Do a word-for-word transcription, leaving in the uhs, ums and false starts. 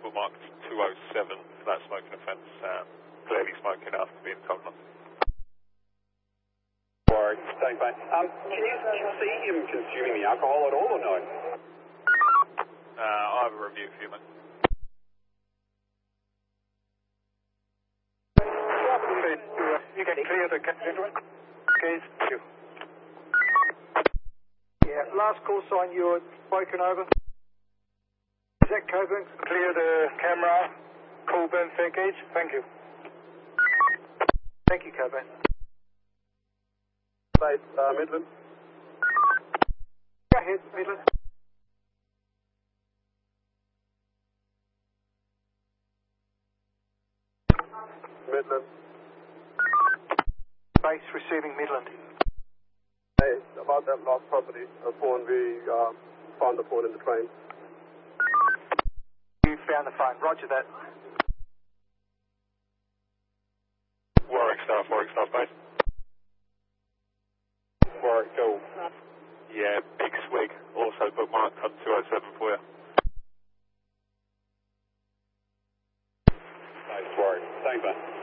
bookmarked two oh seven for that smoking offence. Um, clearly smoking after being told not. Warwick, thanks mate. Um, can you see him consuming the alcohol at all or no? Uh, I'll have a review for you, mate. You can clear the gentlemen. Case two. Yeah, last call sign, you're spoken over. Is that Coburn? Clear the camera. Coburn, fair gauge. Thank you. Thank you, Coburn. Base, uh, Midland. Go ahead, Midland. Midland. Base receiving Midland. Hey, about that lost property, a phone, we uh, found the phone in the train. You found the phone. Roger that. Warwick staff, Warwick staff, base. Warwick, go. Yeah, big swig. Also bookmarked on two oh seven for you. Nice, Warwick. Thanks, man.